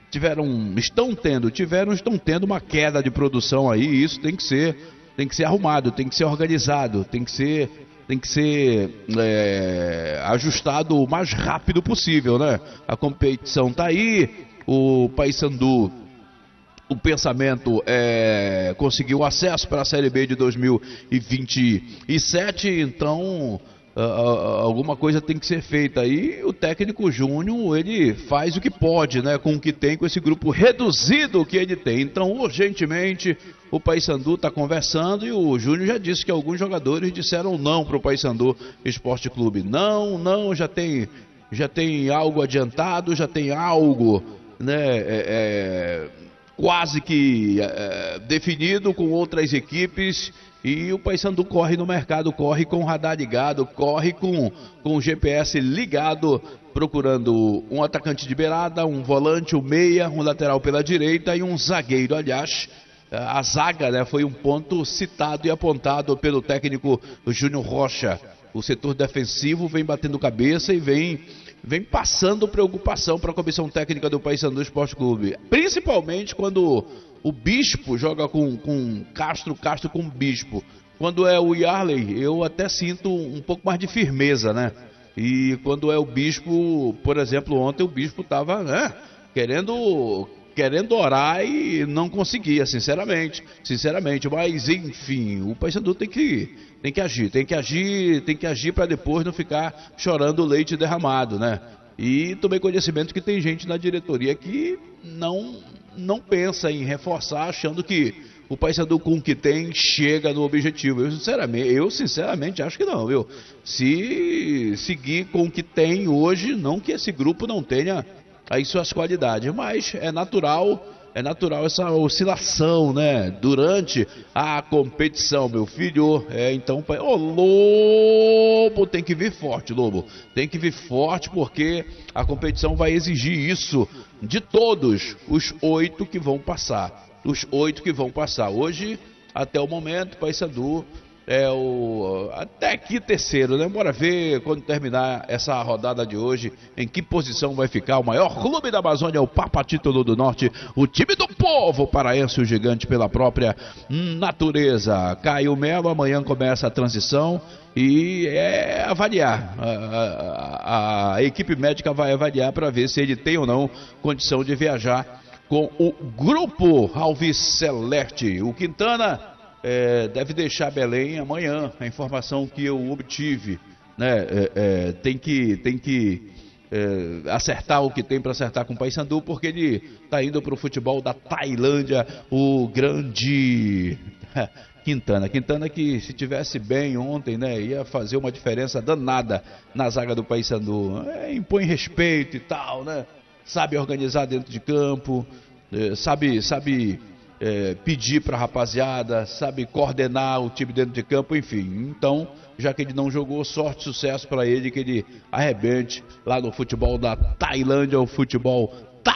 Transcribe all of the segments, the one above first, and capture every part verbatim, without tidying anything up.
tiveram, estão tendo, tiveram, estão tendo uma queda de produção aí, e isso tem que ser, tem que ser arrumado, tem que ser organizado, tem que ser, tem que ser é, ajustado o mais rápido possível, né? A competição tá aí, o Paysandu, o pensamento é conseguir o acesso para a Série B de dois mil e vinte e sete, então uh, uh, alguma coisa tem que ser feita aí. O técnico Júnior, ele faz o que pode, né, com o que tem, com esse grupo reduzido que ele tem. Então, urgentemente, o Paysandu está conversando e o Júnior já disse que alguns jogadores disseram não para o Paysandu Esporte Clube. Não, não, já tem, já tem algo adiantado, já tem algo, né, é, é, quase que é, definido com outras equipes, e o Paysandu corre no mercado, corre com o radar ligado, corre com, com o G P S ligado, procurando um atacante de beirada, um volante, um meia, um lateral pela direita e um zagueiro. Aliás, a zaga, né, foi um ponto citado e apontado pelo técnico Júnior Rocha. O setor defensivo vem batendo cabeça e vem... vem passando preocupação para a comissão técnica do Paysandu Esporte Clube, principalmente quando o Bispo joga com, com Castro, Castro com Bispo. Quando é o Yarley, eu até sinto um pouco mais de firmeza, né? E quando é o Bispo, por exemplo, ontem o Bispo estava, né, querendo... querendo orar e não conseguia, sinceramente, sinceramente, mas enfim, o Paysandu tem que, tem que agir, tem que agir, tem que agir para depois não ficar chorando leite derramado, né? E tomei conhecimento que tem gente na diretoria que não, não pensa em reforçar, achando que o Paysandu com o que tem chega no objetivo. Eu sinceramente, eu sinceramente acho que não, viu? Se seguir com o que tem hoje, não que esse grupo não tenha aí suas qualidades, mas é natural, é natural essa oscilação, né, durante a competição, meu filho. É, então, ô Lobo, tem que vir forte, Lobo, tem que vir forte, porque a competição vai exigir isso de todos os oito que vão passar, os oito que vão passar. Hoje, até o momento, Paysandu é o até aqui terceiro, né? Bora ver quando terminar essa rodada de hoje em que posição vai ficar o maior clube da Amazônia, o Papa Título do Norte, o time do povo paraense, o gigante pela própria natureza. Caio Melo, amanhã começa a transição e é avaliar, a, a, a equipe médica vai avaliar para ver se ele tem ou não condição de viajar com o grupo Alves Celeste. O Quintana É, deve deixar Belém amanhã, a informação que eu obtive, né? É, é, tem que, tem que é, acertar o que tem para acertar com o Paysandu, porque ele está indo para o futebol da Tailândia, o grande Quintana. Quintana que, se tivesse bem ontem, né, ia fazer uma diferença danada na zaga do Paysandu. É, impõe respeito e tal, né? Sabe organizar dentro de campo, é, sabe, sabe É, pedir para a rapaziada, sabe coordenar o time dentro de campo, enfim. Então, já que ele não jogou, sorte e sucesso para ele, que ele arrebente lá no futebol da Tailândia, o futebol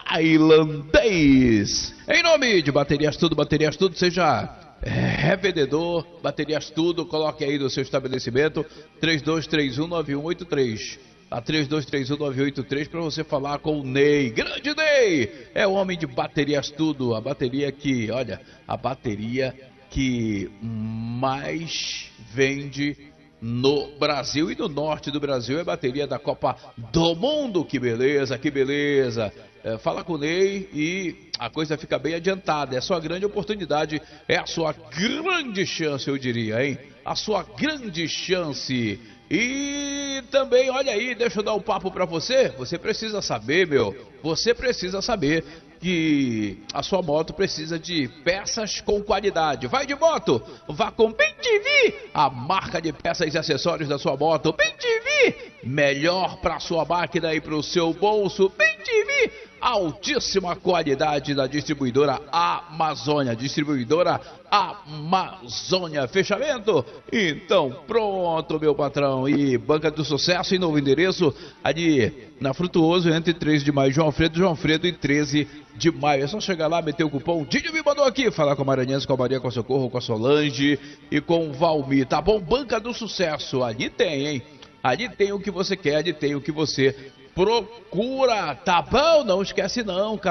tailandês. Em nome de Baterias Tudo, Baterias Tudo, seja é, revendedor, Baterias Tudo, coloque aí no seu estabelecimento três dois três um nove um oito três. A três dois três um nove oito três para você falar com o Ney. Grande Ney! É o homem de Baterias Tudo. A bateria que, olha, a bateria que mais vende no Brasil e no norte do Brasil é a bateria da Copa do Mundo. Que beleza, que beleza. É, fala com o Ney e a coisa fica bem adiantada. É a sua grande oportunidade, é a sua grande chance, eu diria, hein? A sua grande chance. E também, olha aí, deixa eu dar um papo pra você. Você precisa saber, meu, você precisa saber que a sua moto precisa de peças com qualidade. Vai de moto, vá com Bem T V, a marca de peças e acessórios da sua moto. Bem T V, melhor pra sua máquina e pro seu bolso. Bem T V, altíssima qualidade da distribuidora Amazônia, distribuidora Amazônia. Fechamento? Então pronto, meu patrão. E Banca do Sucesso em novo endereço, ali na Frutuoso, entre treze de maio, João Alfredo, João Alfredo e treze de maio. É só chegar lá, meter o cupom. Dinho me mandou aqui, falar com a Maranhense, com a Maria, com a Socorro, com a Solange e com o Valmir, tá bom? Banca do Sucesso, ali tem, hein? Ali tem o que você quer, ali tem o que você procura, tá bom? Não esquece não, cara.